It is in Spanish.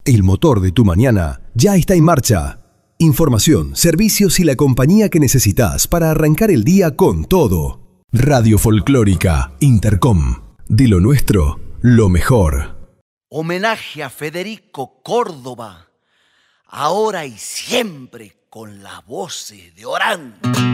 El motor de tu mañana ya está en marcha. Información, servicios y la compañía que necesitas para arrancar el día con todo. Radio Folclórica Intercom. De lo nuestro, lo mejor. Homenaje a Federico Córdoba, ahora y siempre con las voces de Orán.